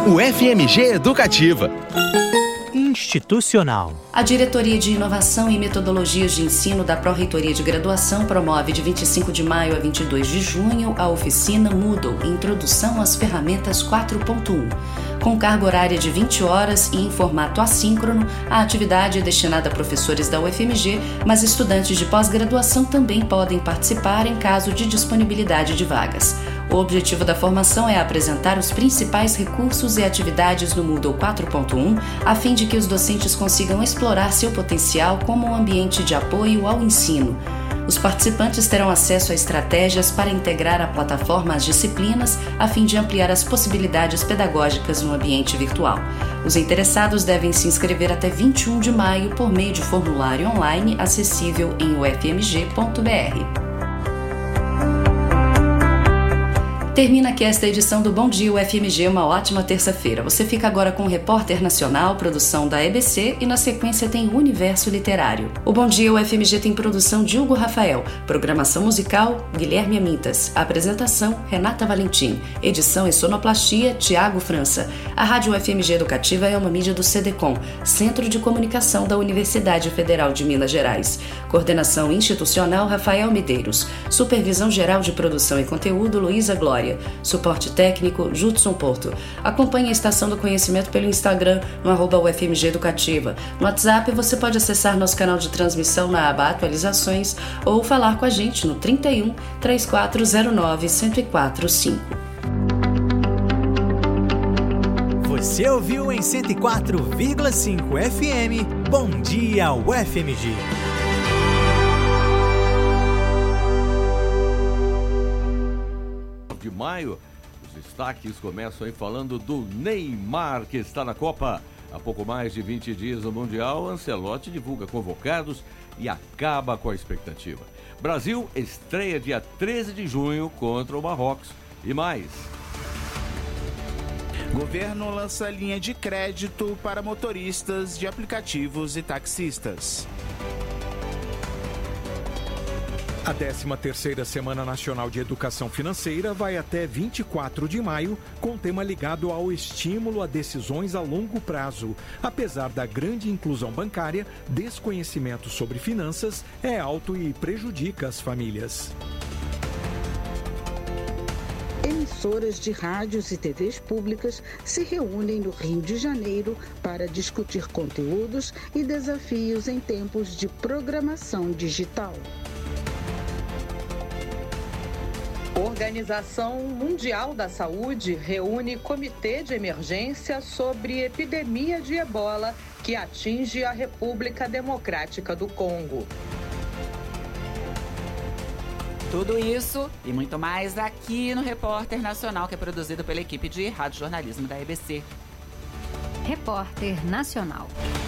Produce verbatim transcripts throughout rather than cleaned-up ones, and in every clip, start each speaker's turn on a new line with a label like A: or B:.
A: O F M G Educativa.
B: Institucional.
C: A Diretoria de Inovação e Metodologias de Ensino da Pró-Reitoria de Graduação promove de vinte e cinco de maio a vinte e dois de junho a oficina Moodle, Introdução às Ferramentas quatro ponto um. Com carga horária de vinte horas e em formato assíncrono, a atividade é destinada a professores da U F M G, mas estudantes de pós-graduação também podem participar em caso de disponibilidade de vagas. O objetivo da formação é apresentar os principais recursos e atividades no Moodle quatro ponto um, a fim de que os docentes consigam explorar seu potencial como um ambiente de apoio ao ensino. Os participantes terão acesso a estratégias para integrar a plataforma às disciplinas, a fim de ampliar as possibilidades pedagógicas no ambiente virtual. Os interessados devem se inscrever até vinte e um de maio por meio de formulário online acessível em u f m g ponto b r. Termina aqui esta edição do Bom Dia U F M G, uma ótima terça-feira. Você fica agora com o Repórter Nacional, produção da E B C, e na sequência tem o Universo Literário. O Bom Dia U F M G tem produção de Hugo Rafael, programação musical Guilherme Amintas, apresentação Renata Valentim, edição e sonoplastia Tiago França. A Rádio U F M G Educativa é uma mídia do CEDECOM, Centro de Comunicação da Universidade Federal de Minas Gerais. Coordenação institucional Rafael Medeiros. Supervisão geral de produção e conteúdo Luísa Glória. Suporte técnico Judson Porto. Acompanhe a Estação do Conhecimento pelo Instagram no arroba U F M G Educativa. No WhatsApp você pode acessar nosso canal de transmissão na aba Atualizações ou falar com a gente no trinta e um, trinta e quatro zero nove, cento e quatro cinco.
B: Você ouviu em cento e quatro vírgula cinco F M. Bom Dia U F M G.
D: De maio, os destaques começam aí falando do Neymar, que está na Copa. Há pouco mais de vinte dias no Mundial, Ancelotti divulga convocados e acaba com a expectativa. Brasil estreia dia treze de junho contra o Marrocos. E mais.
E: Governo lança linha de crédito para motoristas de aplicativos e taxistas.
F: A décima terceira Semana Nacional de Educação Financeira vai até vinte e quatro de maio, com tema ligado ao estímulo a decisões a longo prazo. Apesar da grande inclusão bancária, desconhecimento sobre finanças é alto e prejudica as famílias.
G: Emissoras de rádios e T Vs públicas se reúnem no Rio de Janeiro para discutir conteúdos e desafios em tempos de programação digital.
H: Organização Mundial da Saúde reúne comitê de emergência sobre epidemia de ebola que atinge a República Democrática do Congo.
I: Tudo isso e muito mais aqui no Repórter Nacional, que é produzido pela equipe de Rádio Jornalismo da E B C.
J: Repórter Nacional.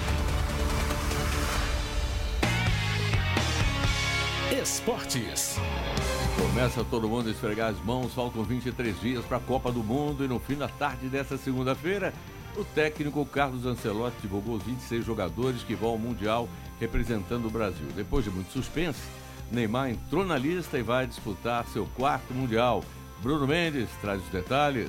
A: Esportes.
D: Começa todo mundo a esfregar as mãos, faltam vinte e três dias para a Copa do Mundo e no fim da tarde desta segunda-feira, o técnico Carlos Ancelotti divulgou os vinte e seis jogadores que vão ao Mundial representando o Brasil. Depois de muito suspense, Neymar entrou na lista e vai disputar seu quarto Mundial. Bruno Mendes traz os detalhes.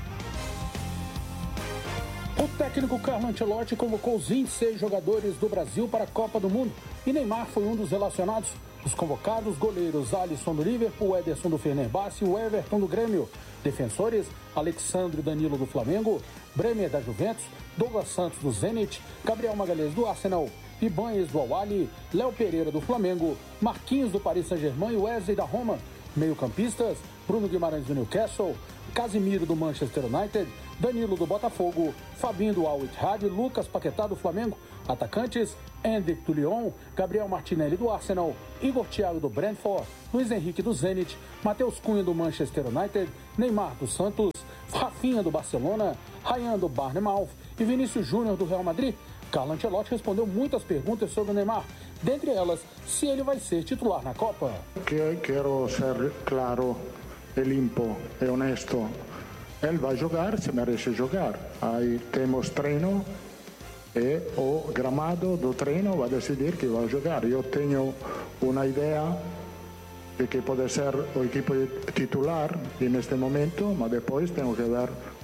K: O técnico Carlo Ancelotti convocou os vinte e seis jogadores do Brasil para a Copa do Mundo e Neymar foi um dos relacionados. Os convocados, goleiros Alisson do Liverpool, Ederson do Fenerbahçe e o Everton do Grêmio. Defensores, Alexandre Danilo do Flamengo, Bremer da Juventus, Douglas Santos do Zenit, Gabriel Magalhães do Arsenal, Ibanez do Al-Ahly, Léo Pereira do Flamengo, Marquinhos do Paris Saint-Germain e Wesley da Roma. Meio-campistas, Bruno Guimarães do Newcastle, Casimiro do Manchester United, Danilo do Botafogo, Fabinho do Al-Ittihad, Lucas Paquetá do Flamengo. Atacantes, Endrick do Lyon, Gabriel Martinelli do Arsenal, Igor Thiago do Brentford, Luiz Henrique do Zenit, Matheus Cunha do Manchester United, Neymar do Santos, Rafinha do Barcelona, Ryan do Bournemouth e Vinícius Júnior do Real Madrid. Carlo Ancelotti respondeu muitas perguntas sobre o Neymar, dentre elas, se ele vai ser titular na Copa.
L: Quero ser claro e limpo e honesto. Ele vai jogar, se merece jogar. Aí temos treino e o gramado do treino vai decidir que vai jogar. Eu tenho uma ideia de que pode ser o equipo titular neste momento, mas depois tenho que ver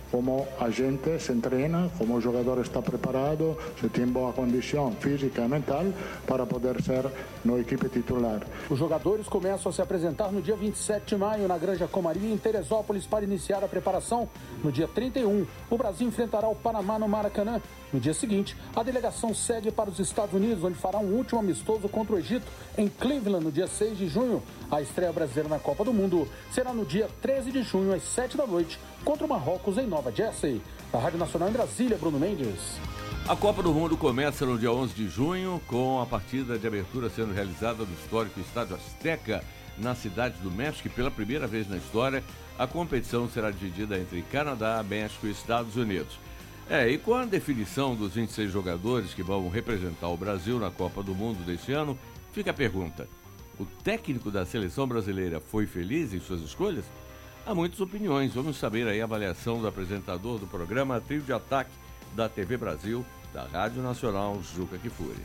L: como a gente se treina, como o jogador está preparado, se tem boa condição física e mental para poder ser na equipe titular.
K: Os jogadores começam a se apresentar no dia vinte e sete de maio na Granja Comari, em Teresópolis, para iniciar a preparação. No dia trinta e um, o Brasil enfrentará o Panamá no Maracanã. No dia seguinte, a delegação segue para os Estados Unidos, onde fará um último amistoso contra o Egito, em Cleveland, no dia seis de junho. A estreia brasileira na Copa do Mundo será no dia treze de junho, às sete da noite, contra o Marrocos, em Nova Jersey. Da Rádio Nacional em Brasília, Bruno Mendes.
D: A Copa do Mundo começa no dia onze de junho, com a partida de abertura sendo realizada no histórico Estádio Azteca, na cidade do México, e pela primeira vez na história, a competição será dividida entre Canadá, México e Estados Unidos. É, e com a definição dos vinte e seis jogadores que vão representar o Brasil na Copa do Mundo deste ano, fica a pergunta: o técnico da seleção brasileira foi feliz em suas escolhas? Há muitas opiniões. Vamos saber aí a avaliação do apresentador do programa Trio de Ataque da T V Brasil, da Rádio Nacional, Juca Kfouri.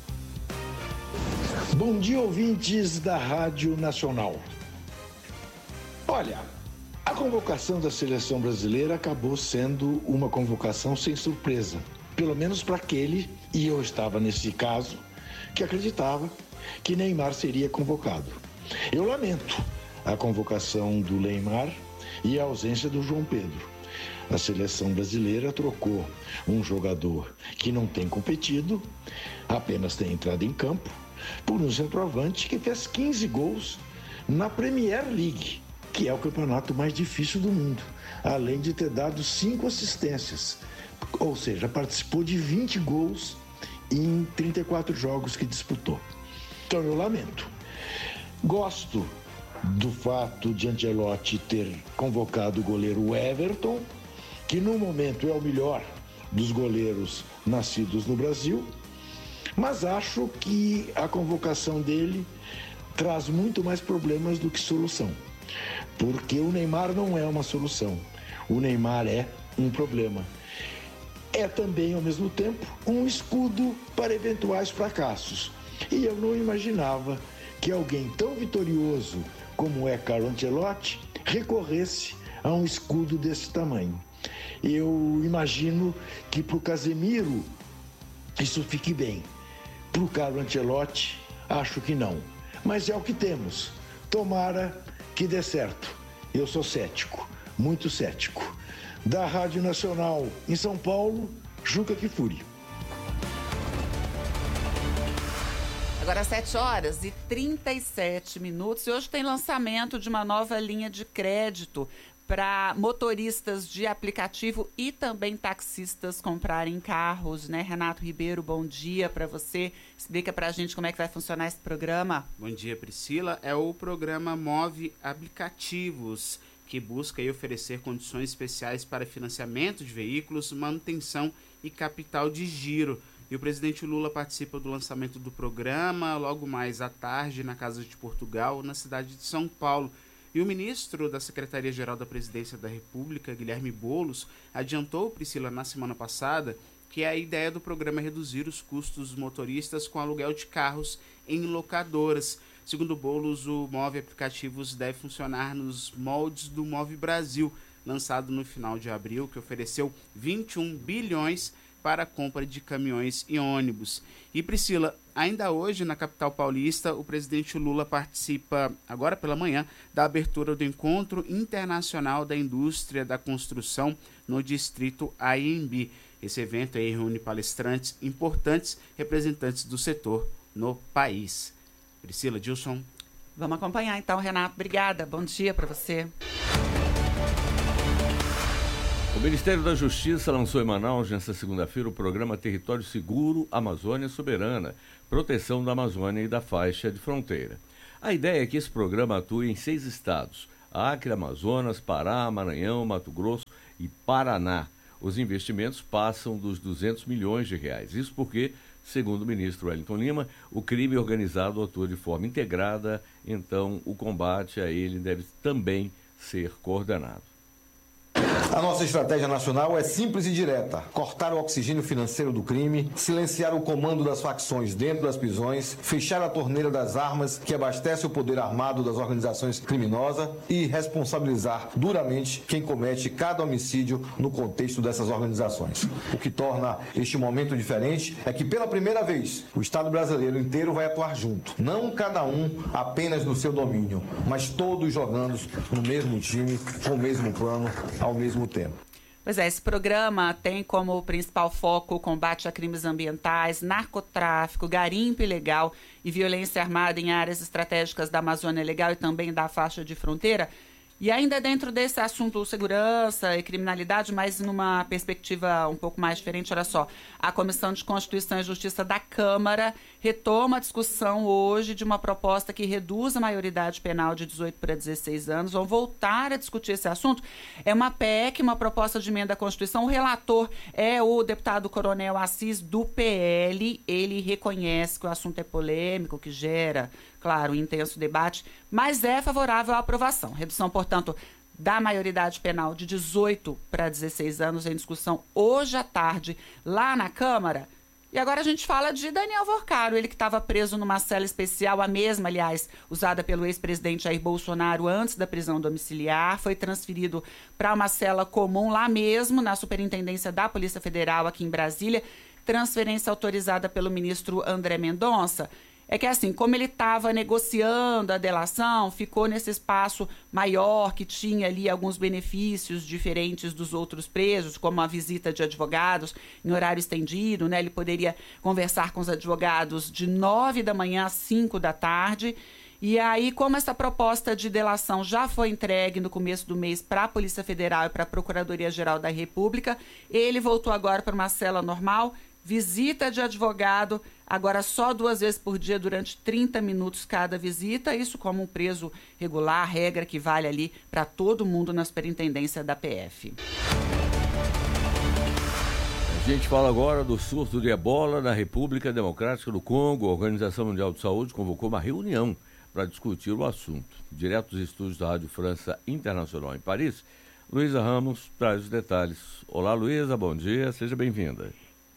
M: Bom dia, ouvintes da Rádio Nacional. Olha, a convocação da seleção brasileira acabou sendo uma convocação sem surpresa, pelo menos para aquele, e eu estava nesse caso, que acreditava que Neymar seria convocado. Eu lamento a convocação do Neymar e a ausência do João Pedro. A seleção brasileira trocou um jogador que não tem competido, apenas tem entrado em campo, por um centroavante que fez quinze gols na Premier League, que é o campeonato mais difícil do mundo, além de ter dado cinco assistências, ou seja, participou de vinte gols em trinta e quatro jogos que disputou. Então eu lamento. Gosto do fato de Ancelotti ter convocado o goleiro Everton, que no momento é o melhor dos goleiros nascidos no Brasil, mas acho que a convocação dele traz muito mais problemas do que solução, porque o Neymar não é uma solução, o Neymar é um problema. É também, ao mesmo tempo, um escudo para eventuais fracassos. E eu não imaginava que alguém tão vitorioso como é Carlo Ancelotti recorresse a um escudo desse tamanho. Eu imagino que para o Casemiro isso fique bem. Para o Carlo Ancelotti, acho que não. Mas é o que temos. Tomara que dê certo. Eu sou cético, muito cético. Da Rádio Nacional em São Paulo, Juca Kfouri.
I: Agora sete horas e trinta e sete minutos e hoje tem lançamento de uma nova linha de crédito para motoristas de aplicativo e também taxistas comprarem carros, né? Renato Ribeiro, bom dia para você. Explica para a gente como é que vai funcionar esse programa.
E: Bom dia, Priscila. É o programa Move Aplicativos, que busca aí oferecer condições especiais para financiamento de veículos, manutenção e capital de giro. E o presidente Lula participa do lançamento do programa logo mais à tarde na Casa de Portugal, na cidade de São Paulo. E o ministro da Secretaria-Geral da Presidência da República, Guilherme Boulos, adiantou, Priscila, na semana passada, que a ideia do programa é reduzir os custos dos motoristas com aluguel de carros em locadoras. Segundo Boulos, o Move Aplicativos deve funcionar nos moldes do Move Brasil, lançado no final de abril, que ofereceu vinte e um bilhões para a compra de caminhões e ônibus. E Priscila, ainda hoje na capital paulista, o presidente Lula participa, agora pela manhã, da abertura do Encontro Internacional da Indústria da Construção no Distrito A M B. Esse evento aí reúne palestrantes importantes, representantes do setor no país. Priscila, Dilson.
I: Vamos acompanhar então, Renato. Obrigada. Bom dia para você.
D: O Ministério da Justiça lançou em Manaus, nesta segunda-feira, o programa Território Seguro Amazônia Soberana, proteção da Amazônia e da faixa de fronteira. A ideia é que esse programa atue em seis estados: Acre, Amazonas, Pará, Maranhão, Mato Grosso e Paraná. Os investimentos passam dos duzentos milhões de reais. Isso porque, segundo o ministro Wellington Lima, o crime organizado atua de forma integrada, então o combate a ele deve também ser coordenado.
N: A nossa estratégia nacional é simples e direta: cortar o oxigênio financeiro do crime, silenciar o comando das facções dentro das prisões, fechar a torneira das armas que abastece o poder armado das organizações criminosas e responsabilizar duramente quem comete cada homicídio no contexto dessas organizações. O que torna este momento diferente é que, pela primeira vez, o Estado brasileiro inteiro vai atuar junto. Não cada um apenas no seu domínio, mas todos jogando no mesmo time, com o mesmo plano, ao mesmo tempo.
I: Pois é, esse programa tem como principal foco o combate a crimes ambientais, narcotráfico, garimpo ilegal e violência armada em áreas estratégicas da Amazônia Legal e também da faixa de fronteira. E ainda dentro desse assunto segurança e criminalidade, mas numa perspectiva um pouco mais diferente, olha só, a Comissão de Constituição e Justiça da Câmara retoma a discussão hoje de uma proposta que reduz a maioridade penal de dezoito para dezesseis anos. Vão voltar a discutir esse assunto. É uma P E C, uma proposta de emenda à Constituição. O relator é o deputado Coronel Assis, do P L. Ele reconhece que o assunto é polêmico, que gera, claro, um intenso debate, mas é favorável à aprovação. Redução, portanto, da maioridade penal de dezoito para dezesseis anos em discussão hoje à tarde lá na Câmara. E agora a gente fala de Daniel Vorcaro, ele que estava preso numa cela especial, a mesma, aliás, usada pelo ex-presidente Jair Bolsonaro antes da prisão domiciliar, foi transferido para uma cela comum lá mesmo, na Superintendência da Polícia Federal aqui em Brasília, transferência autorizada pelo ministro André Mendonça. É que assim, como ele estava negociando a delação, ficou nesse espaço maior, que tinha ali alguns benefícios diferentes dos outros presos, como a visita de advogados em horário estendido, né? Ele poderia conversar com os advogados de nove da manhã às cinco da tarde. E aí, como essa proposta de delação já foi entregue no começo do mês para a Polícia Federal e para a Procuradoria-Geral da República, ele voltou agora para uma cela normal, visita de advogado, agora só duas vezes por dia durante trinta minutos cada visita, isso como um preso regular, regra que vale ali para todo mundo na superintendência da P F.
D: A gente fala agora do surto de ebola na República Democrática do Congo. A Organização Mundial de Saúde convocou uma reunião para discutir o assunto. Direto dos estúdios da Rádio França Internacional em Paris, Luísa Ramos traz os detalhes. Olá, Luísa, bom dia, seja bem-vinda.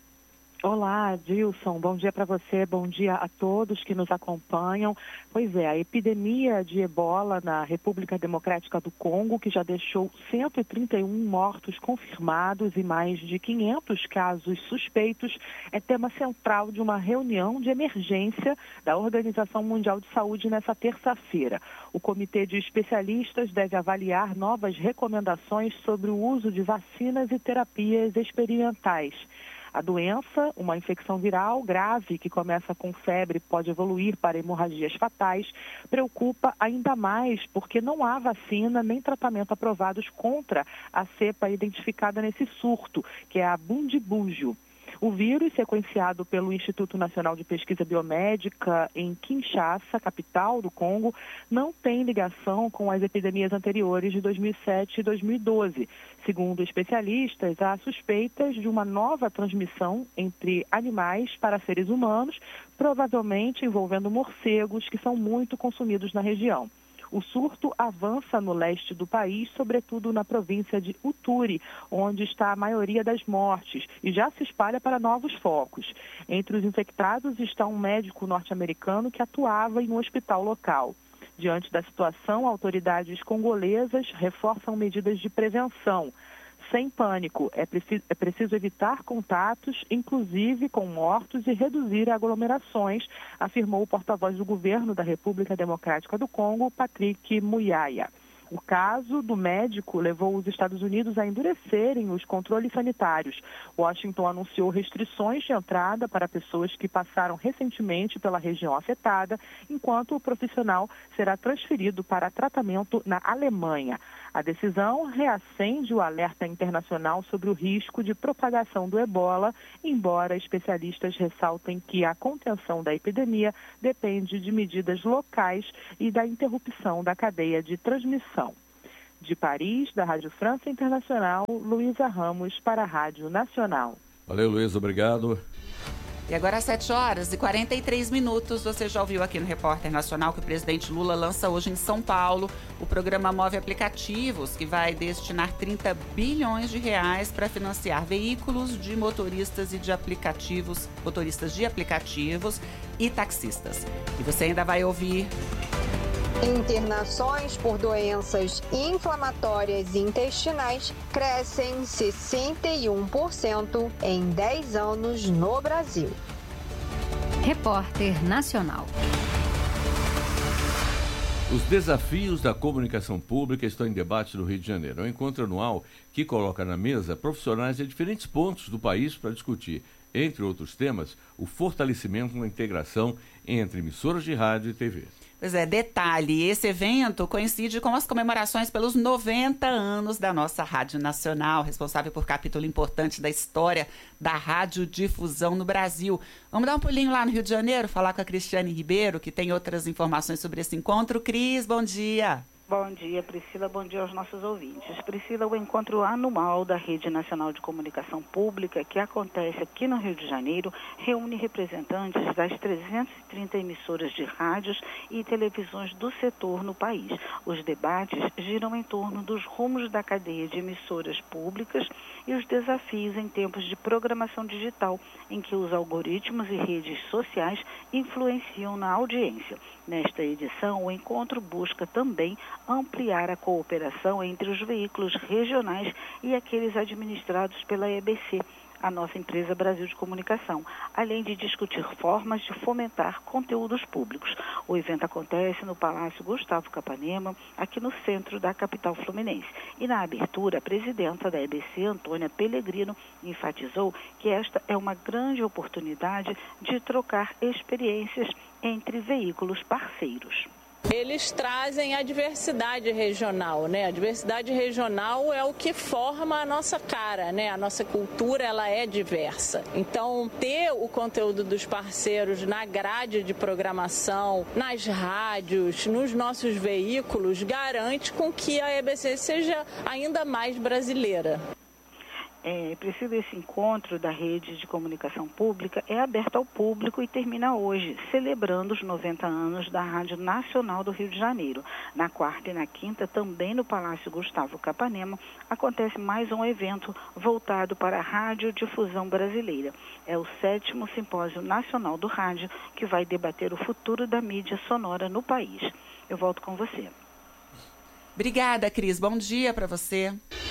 O: Olá, Dilson. Bom dia para você, bom dia a todos que nos acompanham. Pois é, a epidemia de ebola na República Democrática do Congo, que já deixou cento e trinta e um mortos confirmados e mais de quinhentos casos suspeitos, é tema central de uma reunião de emergência da Organização Mundial de Saúde nessa terça-feira. O comitê de especialistas deve avaliar novas recomendações sobre o uso de vacinas e terapias experimentais. A doença, uma infecção viral grave que começa com febre e pode evoluir para hemorragias fatais, preocupa ainda mais porque não há vacina nem tratamento aprovados contra a cepa identificada nesse surto, que é a Bundibugyo. O vírus, sequenciado pelo Instituto Nacional de Pesquisa Biomédica em Kinshasa, capital do Congo, não tem ligação com as epidemias anteriores de dois mil e sete e dois mil e doze. Segundo especialistas, há suspeitas de uma nova transmissão entre animais para seres humanos, provavelmente envolvendo morcegos, que são muito consumidos na região. O surto avança no leste do país, sobretudo na província de Uturi, onde está a maioria das mortes, e já se espalha para novos focos. Entre os infectados está um médico norte-americano que atuava em um hospital local. Diante da situação, autoridades congolesas reforçam medidas de prevenção. Sem pânico, é preciso, é preciso evitar contatos, inclusive com mortos, e reduzir aglomerações, afirmou o porta-voz do governo da República Democrática do Congo, Patrick Muyaya. O caso do médico levou os Estados Unidos a endurecerem os controles sanitários. Washington anunciou restrições de entrada para pessoas que passaram recentemente pela região afetada, enquanto o profissional será transferido para tratamento na Alemanha. A decisão reacende o alerta internacional sobre o risco de propagação do ebola, embora especialistas ressaltem que a contenção da epidemia depende de medidas locais e da interrupção da cadeia de transmissão. De Paris, da Rádio França Internacional, Luísa Ramos para a Rádio Nacional.
D: Valeu, Luísa, obrigado.
I: E agora às sete horas e quarenta e três minutos, você já ouviu aqui no Repórter Nacional que o presidente Lula lança hoje em São Paulo o programa Move Aplicativos, que vai destinar trinta bilhões de reais para financiar veículos de motoristas e de aplicativos, motoristas de aplicativos e taxistas. E você ainda vai ouvir...
P: Internações por doenças inflamatórias intestinais crescem sessenta e um por cento em dez anos no Brasil.
J: Repórter Nacional.
D: Os desafios da comunicação pública estão em debate no Rio de Janeiro. É um encontro anual que coloca na mesa profissionais de diferentes pontos do país para discutir, entre outros temas, o fortalecimento na integração entre emissoras de rádio e T V.
I: Pois é, detalhe, esse evento coincide com as comemorações pelos noventa anos da nossa Rádio Nacional, responsável por capítulo importante da história da radiodifusão no Brasil. Vamos dar um pulinho lá no Rio de Janeiro, falar com a Cristiane Ribeiro, que tem outras informações sobre esse encontro. Cris, bom dia.
Q: Bom dia, Priscila. Bom dia aos nossos ouvintes. Priscila, o encontro anual da Rede Nacional de Comunicação Pública, que acontece aqui no Rio de Janeiro, reúne representantes das trezentas e trinta emissoras de rádios e televisões do setor no país. Os debates giram em torno dos rumos da cadeia de emissoras públicas e os desafios em tempos de programação digital, em que os algoritmos e redes sociais influenciam na audiência. Nesta edição, o encontro busca também ampliar a cooperação entre os veículos regionais e aqueles administrados pela E B C, a nossa empresa Brasil de Comunicação, além de discutir formas de fomentar conteúdos públicos. O evento acontece no Palácio Gustavo Capanema, aqui no centro da capital fluminense. E na abertura, a presidenta da E B C, Antônia Pellegrino, enfatizou que esta é uma grande oportunidade de trocar experiências entre veículos parceiros.
R: Eles trazem a diversidade regional, né? A diversidade regional é o que forma a nossa cara, né? A nossa cultura, ela é diversa. Então, ter o conteúdo dos parceiros na grade de programação, nas rádios, nos nossos veículos, garante com que a E B C seja ainda mais brasileira.
Q: É, precisa esse encontro da rede de comunicação pública é aberto ao público e termina hoje, celebrando os noventa anos da Rádio Nacional do Rio de Janeiro. Na quarta e na quinta, também no Palácio Gustavo Capanema, acontece mais um evento voltado para a radiodifusão brasileira. É o sétimo Simpósio Nacional do Rádio, que vai debater o futuro da mídia sonora no país. Eu volto com você.
I: Obrigada, Cris. Bom dia para você.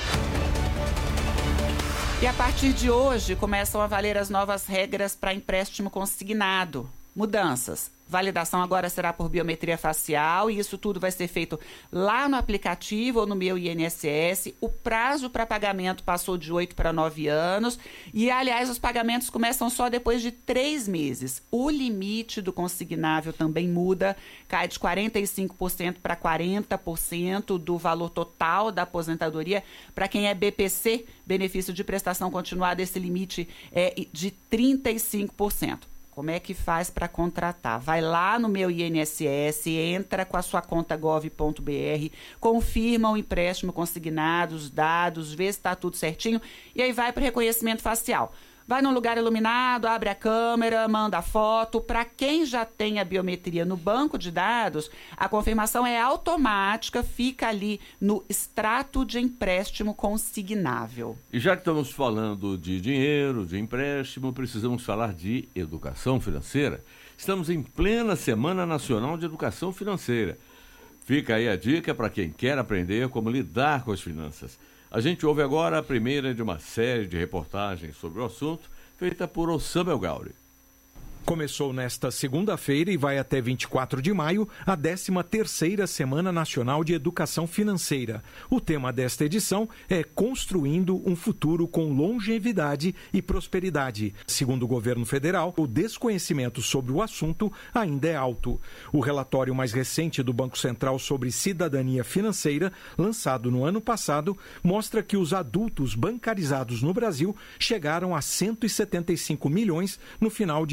I: E a partir de hoje começam a valer as novas regras para empréstimo consignado. Mudanças. Validação agora será por biometria facial e isso tudo vai ser feito lá no aplicativo ou no meu I N S S. O prazo para pagamento passou de oito para nove anos e, aliás, os pagamentos começam só depois de três meses. O limite do consignável também muda, cai de quarenta e cinco por cento para quarenta por cento do valor total da aposentadoria. Para quem é B P C, benefício de prestação continuada, esse limite é de trinta e cinco por cento. Como é que faz para contratar? Vai lá no meu I N S S, entra com a sua conta gov ponto br, confirma o empréstimo consignado, os dados, vê se está tudo certinho e aí vai para o reconhecimento facial. Vai num lugar iluminado, abre a câmera, manda a foto. Para quem já tem a biometria no banco de dados, a confirmação é automática, fica ali no extrato de empréstimo consignável.
D: E já que estamos falando de dinheiro, de empréstimo, precisamos falar de educação financeira. Estamos em plena Semana Nacional de Educação Financeira. Fica aí a dica para quem quer aprender como lidar com as finanças. A gente ouve agora a primeira de uma série de reportagens sobre o assunto, feita por Osama El Gauri.
F: Começou nesta segunda-feira e vai até vinte e quatro de maio a décima terceira Semana Nacional de Educação Financeira. O tema desta edição é Construindo um Futuro com Longevidade e Prosperidade. Segundo o governo federal, o desconhecimento sobre o assunto ainda é alto. O relatório mais recente do Banco Central sobre cidadania financeira, lançado no ano passado, mostra que os adultos bancarizados no Brasil chegaram a cento e setenta e cinco milhões no final de dois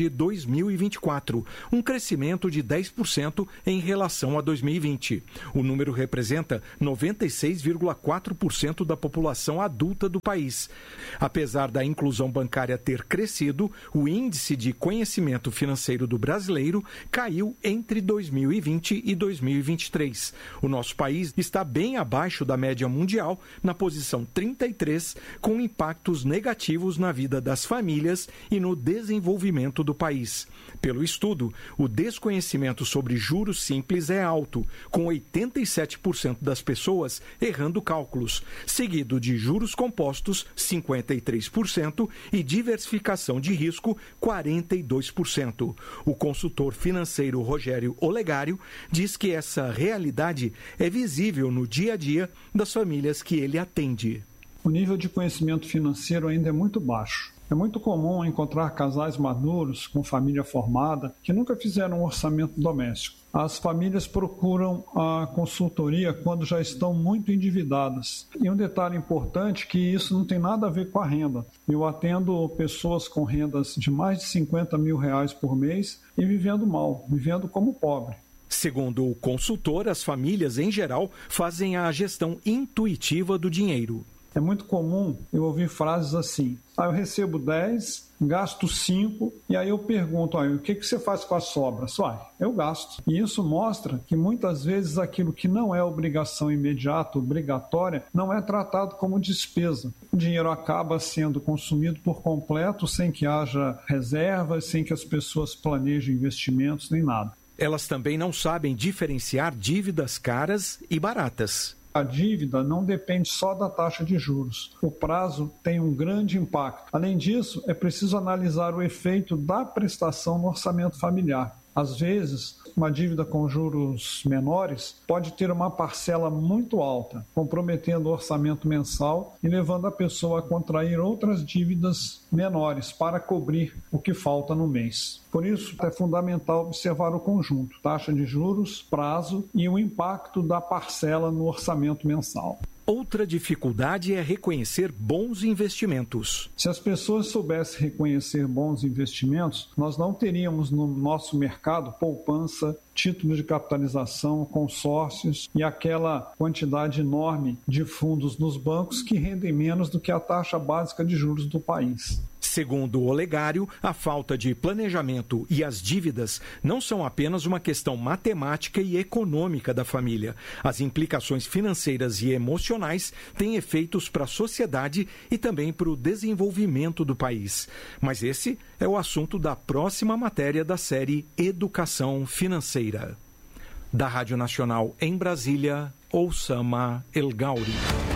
F: dois mil e vinte e quatro, um crescimento de dez por cento em relação a dois mil e vinte. O número representa noventa e seis vírgula quatro por cento da população adulta do país. Apesar da inclusão bancária ter crescido, o índice de conhecimento financeiro do brasileiro caiu entre dois mil e vinte e dois mil e vinte e três. O nosso país está bem abaixo da média mundial, na posição trinta e três, com impactos negativos na vida das famílias e no desenvolvimento do país. Pelo estudo, o desconhecimento sobre juros simples é alto, com oitenta e sete por cento das pessoas errando cálculos, seguido de juros compostos, cinquenta e três por cento, e diversificação de risco, quarenta e dois por cento. O consultor financeiro Rogério Olegário diz que essa realidade é visível no dia a dia das famílias que ele atende.
S: O nível de conhecimento financeiro ainda é muito baixo. É muito comum encontrar casais maduros, com família formada, que nunca fizeram um orçamento doméstico. As famílias procuram a consultoria quando já estão muito endividadas. E um detalhe importante é que isso não tem nada a ver com a renda. Eu atendo pessoas com rendas de mais de cinquenta mil reais por mês e vivendo mal, vivendo como pobre.
F: Segundo o consultor, as famílias, em geral, fazem a gestão intuitiva do dinheiro.
S: É muito comum eu ouvir frases assim: ah, eu recebo dez, gasto cinco, e aí eu pergunto, ah, o que, que você faz com as sobras? Ah, eu gasto. E isso mostra que muitas vezes aquilo que não é obrigação imediata, obrigatória, não é tratado como despesa. O dinheiro acaba sendo consumido por completo, sem que haja reservas, sem que as pessoas planejem investimentos, nem nada.
F: Elas também não sabem diferenciar dívidas caras e baratas.
S: A dívida não depende só da taxa de juros. O prazo tem um grande impacto. Além disso, é preciso analisar o efeito da prestação no orçamento familiar. Às vezes, uma dívida com juros menores pode ter uma parcela muito alta, comprometendo o orçamento mensal e levando a pessoa a contrair outras dívidas menores para cobrir o que falta no mês. Por isso, é fundamental observar o conjunto, taxa de juros, prazo e o impacto da parcela no orçamento mensal.
F: Outra dificuldade é reconhecer bons investimentos.
S: Se as pessoas soubessem reconhecer bons investimentos, nós não teríamos no nosso mercado poupança, títulos de capitalização, consórcios e aquela quantidade enorme de fundos nos bancos que rendem menos do que a taxa básica de juros do país.
F: Segundo o Olegário, a falta de planejamento e as dívidas não são apenas uma questão matemática e econômica da família. As implicações financeiras e emocionais têm efeitos para a sociedade e também para o desenvolvimento do país. Mas esse é o assunto da próxima matéria da série Educação Financeira. Da Rádio Nacional em Brasília, Oussama El Gauri.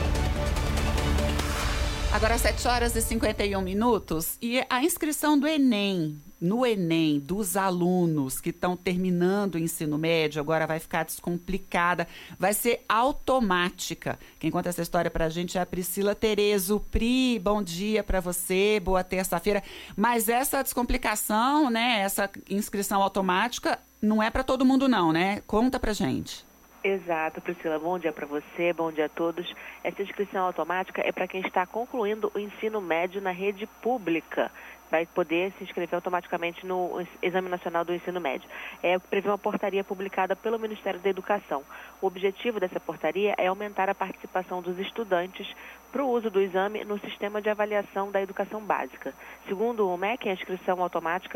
I: Agora, sete horas e cinquenta e um minutos, e a inscrição do Enem, no Enem, dos alunos que estão terminando o ensino médio, agora vai ficar descomplicada, vai ser automática. Quem conta essa história pra gente é a Priscila Terezo. Pri, bom dia para você, boa terça-feira. Mas essa descomplicação, né, essa inscrição automática, não é para todo mundo não, né? Conta pra gente.
T: Exato, Priscila. Bom dia para você, bom dia a todos. Essa inscrição automática é para quem está concluindo o ensino médio na rede pública. Vai poder se inscrever automaticamente no Exame Nacional do Ensino Médio. É o que prevê uma portaria publicada pelo Ministério da Educação. O objetivo dessa portaria é aumentar a participação dos estudantes para o uso do exame no sistema de avaliação da educação básica. Segundo o M E C, a inscrição automática